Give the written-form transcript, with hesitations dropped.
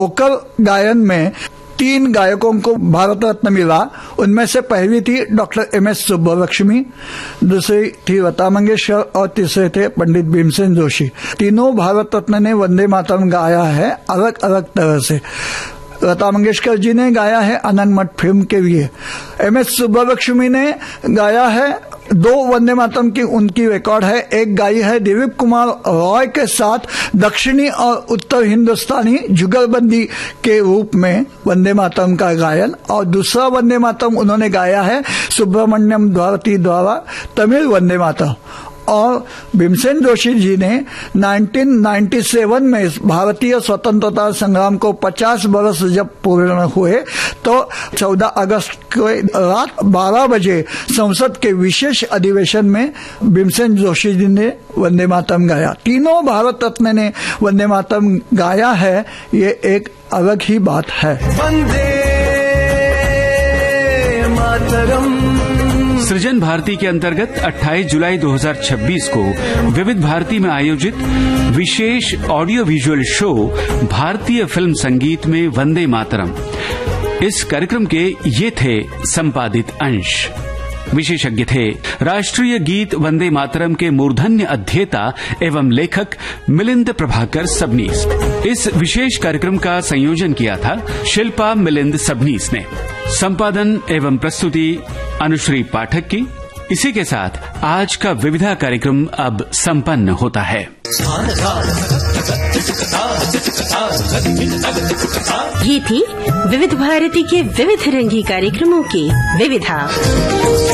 Vocal गायन में 3 गायकों को भारत रत्न मिला। उनमें से पहली थी डॉक्टर MS सुब्बलक्ष्मी, दूसरी थी लता मंगेशकर और तीसरे थे पंडित भीमसेन जोशी। तीनों भारत रत्न ने वंदे मातरम गाया है अलग अलग तरह से। लता मंगेशकर जी ने गाया है आनंद मठ फिल्म के लिए। MS सुब्बलक्ष्मी ने गाया है 2 वंदे मातरम की उनकी रिकॉर्ड है। एक गाई है दिलीप कुमार रॉय के साथ दक्षिणी और उत्तर हिंदुस्तानी जुगलबंदी के रूप में वंदे मातरम का गायन, और दूसरा वंदे मातरम उन्होंने गाया है सुब्रमण्यम भारती द्वारा तमिल वंदे मातरम। और भीमसेन जोशी जी ने 1997 में भारतीय स्वतंत्रता संग्राम को 50 वर्ष जब पूर्ण हुए तो 14 अगस्त को रात 12 बजे संसद के विशेष अधिवेशन में भीमसेन जोशी जी ने वंदे मातरम गाया। तीनों भारत रत्न ने वंदे मातरम गाया है, ये एक अलग ही बात है। वंदे मातरम। सृजन भारती के अंतर्गत 28 जुलाई 2026 को विविध भारती में आयोजित विशेष ऑडियो विजुअल शो भारतीय फिल्म संगीत में वंदे मातरम, इस कार्यक्रम के ये थे संपादित अंश। विशेषज्ञ थे राष्ट्रीय गीत वंदे मातरम के मूर्धन्य अध्येता एवं लेखक मिलिंद प्रभाकर सबनीस। इस विशेष कार्यक्रम का संयोजन किया था शिल्पा मिलिंद सबनीस ने। संपादन एवं प्रस्तुति अनुश्री पाठक की। इसी के साथ आज का विविधा कार्यक्रम अब संपन्न होता है। ये थी विविध भारती के विविध रंगी कार्यक्रमों की विविधा।